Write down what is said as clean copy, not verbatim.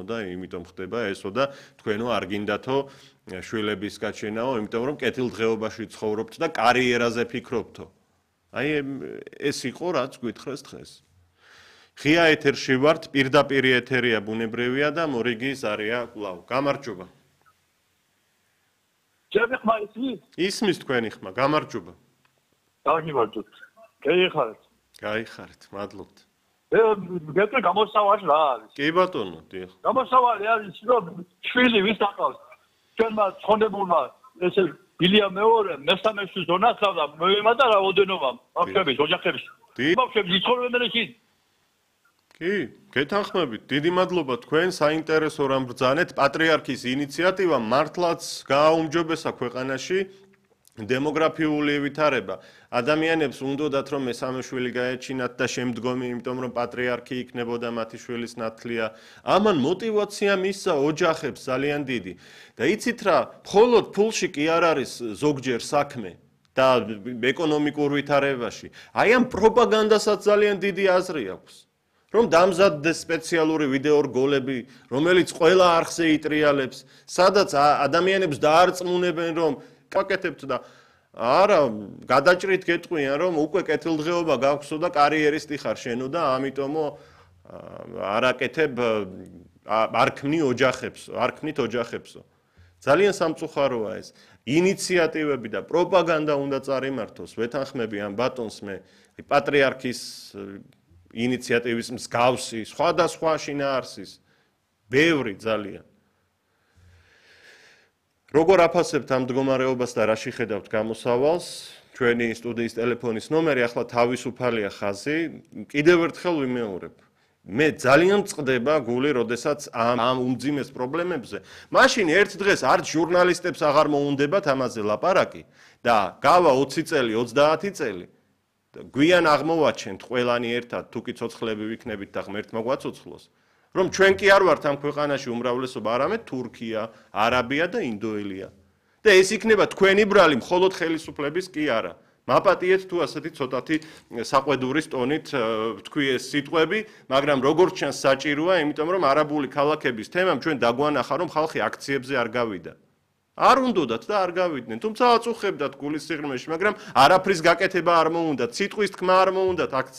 და იმიტომ ხდება ესო და თქვენო არ გინდათო შვილების გაჩენაო, იმიტომ რომ კეთილდღეობაში ცხოვრობთ და კარიერაზე ფიქრობთო. აი ეს იყო რაც გვითხრეს დღეს. ღია ეთერში ვართ, პირდაპირ ეთერია ბუნებრივია და მორიგი ზარია კვლავ. გამარჯობა. ჩემი ხმა ისმის თქვენი ხმა, გამარჯობა. გამარჯობთ. გაიხარეთ. გაიხარეთ, მადლობთ. გეტყვი გამოსავალი რა არის? კი ბატონო, დიახ. გამოსავალი არის, რომ შვილი ვის აკავს? ჩვენმა ცხონებულმა ესე ილია მეორე მესამე შვილს უნახავდა, მოიმატა რაოდენობა ბავშვების, ოჯახების. ბავშვები იცხოვრებენ εκεί. კი, გეთანხმებით. დიდი მადლობა თქვენ საინტერესო რამ ბრძანეთ. პატრიარქის ინიციატივა მართლაც გააუმჯობესა ქვეყანაში დემოგრაფიული ვითარება. ადამიანებს უნდათ რომ მესამე შვილი გაეჩინათ და შემდგომი, იმიტომ რომ პატრიარქი იქნებოდა მათი შვილის ნათლია. ამან мотиваცია მისცა ოჯახებს ძალიან დიდი. და იცით რა, მხოლოდ ფულში კი არ არის ზოგჯერ საქმე და ეკონომიკურ ვითარებაში. აი ამ პროპაგანდასაც ძალიან დიდი აზრი აქვს. რომ დამზადდეს სპეციალური ვიდეო რგოლები, რომელიც ყველა არხზე იტრიალებს, სადაც ადამიანებს დაარწმუნებენ, რომ კაკეთებთ და არა, გადაჭრით გეტყვიან, რომ უკვე კეთილდღეობა გაქვსო და კარიერისტი ხარ შენო და ამიტომო არ აკეთებ, არ ქმნი ოჯახებს, არ ქმნით ოჯახებსო. ძალიან სამწუხაროა ეს. ინიციატივები და პროპაგანდა უნდა წარიმართოს. ვეთანხმები ამ ბატონს მე პატრიარქის ინიციატივის მსგავსი, სხვადასხვა შინაარსის, ბევრი ძალიან. როგორ აფასებთ ამ მდგომარეობას და რა შეხედავთ გამოსავალს? ჩვენი სტუდიის ტელეფონის ნომერი ახლა თავისუფალია ხაზი. კიდევ ერთხელ ვიმეორებ. მე ძალიან წყდება გული, როდესაც ამ უმძიმეს პრობლემებზე. მაშინ ერთ დღეს არც ჟურნალისტებს აღარ მოუნდებათ ამაზე ლაპარაკი და გავა 20 წელი, 30 წელი. გვიან აღმოვაჩენთ ყველანი ერთად, თუ კი ცოცხლები ვიქნებით და ღმერთმა გვაცოცხლოს. რომ ჩვენ კი არ ვართ ამ ქვეყანაში უმრავლესობა, არამედ თურქია, არაბია და ინდოელია. და ეს იქნება თქვენი ბრალი, მხოლოდ ხელისუფლების კი არა. მაპატიეთ თუ ასეთი ცოტათი საყვედურის ტონით თქვი ეს სიტყვები, მაგრამ როგორც ჩანს საჭიროა, იმიტომ რომ არაბული ქალაქების თემამ ჩვენ დაგვანახა, რომ ხალხი აქციებზე არ გავიდა. არ უნდათ და არ გავიდნენ, თუმცა აწუხებდათ გულის სიღრმეში, მაგრამ არაფრის გაკეთება არ მოუნდათ, სიტყვის თქმა არ მოუნდათ აქციაზე.